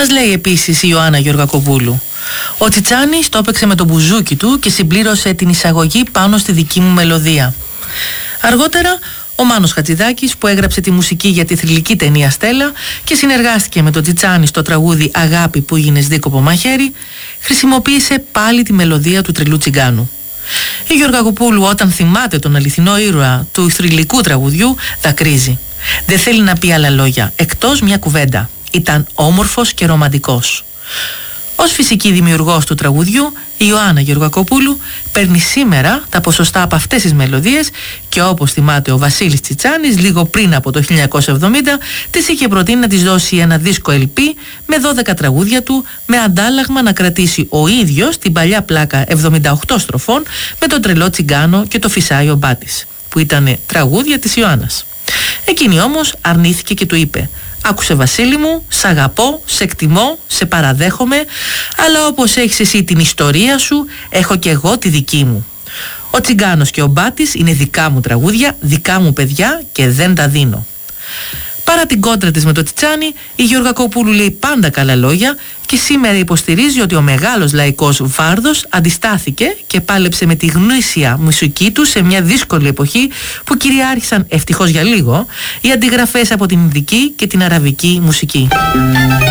Μας λέει επίσης η Ιωάννα Γεωργακοπούλου: ο Τσιτσάνης το έπαιξε με το μπουζούκι του και συμπλήρωσε την εισαγωγή πάνω στη δική μου μελωδία. Αργότερα, ο Μάνος Χατζηδάκης, που έγραψε τη μουσική για τη θρυλική ταινία Στέλλα και συνεργάστηκε με τον Τσιτσάνη στο τραγούδι «Αγάπη που γίνες δίκοπο μαχαίρι», χρησιμοποίησε πάλι τη μελωδία του Τρελού Τσιγκάνου. Η Γεωργακοπούλου, όταν θυμάται τον αληθινό ήρωα του θρυλικού τραγουδιού, δακρύζει. Δεν θέλει να πει άλλα λόγια, εκτός μια κουβέντα: ήταν όμορφος και ρομαντικός. Ως φυσική δημιουργός του τραγουδιού, η Ιωάννα Γεωργακοπούλου παίρνει σήμερα τα ποσοστά από αυτές τις μελωδίες και, όπως θυμάται ο Βασίλης Τσιτσάνης, λίγο πριν από το 1970 της είχε προτείνει να της δώσει ένα δίσκο LP με 12 τραγούδια του, με αντάλλαγμα να κρατήσει ο ίδιος την παλιά πλάκα 78 στροφών με τον Τρελό Τσιγκάνο και το Φυσάει ο Μπάτης, που ήταν τραγούδια της Ιωάννας. Εκείνη όμως αρνήθηκε και του είπε: «Άκουσε, Βασίλη μου, σ' αγαπώ, σε εκτιμώ, σε παραδέχομαι, αλλά όπως έχεις εσύ την ιστορία σου, έχω και εγώ τη δική μου. Ο Τσιγκάνος και ο Μπάτης είναι δικά μου τραγούδια, δικά μου παιδιά και δεν τα δίνω». Παρά την κόντρα της με το Τσιτσάνι, η Γεωργακοπούλου λέει πάντα καλά λόγια και σήμερα υποστηρίζει ότι ο μεγάλος λαϊκός Βάρδος αντιστάθηκε και πάλεψε με τη γνήσια μουσική του σε μια δύσκολη εποχή που κυριάρχησαν, ευτυχώς για λίγο, οι αντιγραφές από την Ινδική και την Αραβική μουσική.